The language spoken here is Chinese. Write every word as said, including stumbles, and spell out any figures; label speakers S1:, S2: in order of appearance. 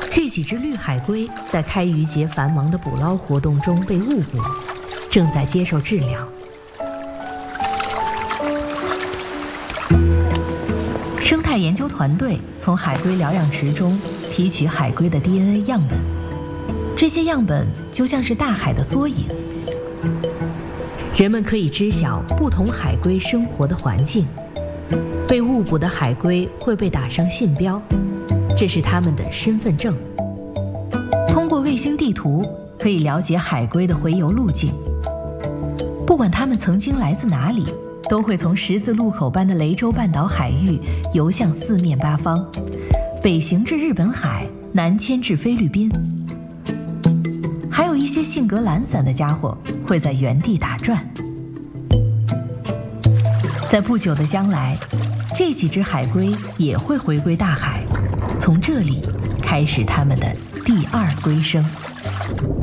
S1: 这几只绿海龟在开渔节繁忙的捕捞活动中被误捕，正在接受治疗。生态研究团队从海龟疗养池中提取海龟的 D N A 样本，这些样本就像是大海的缩影。人们可以知晓不同海龟生活的环境。被误捕的海龟会被打上信标，这是它们的身份证。通过卫星地图可以了解海龟的洄游路径。不管它们曾经来自哪里，都会从十字路口般的雷州半岛海域游向四面八方，北行至日本海，南迁至菲律宾。还有一些性格懒散的家伙会在原地打转。在不久的将来，这几只海龟也会回归大海，从这里开始它们的第二归生。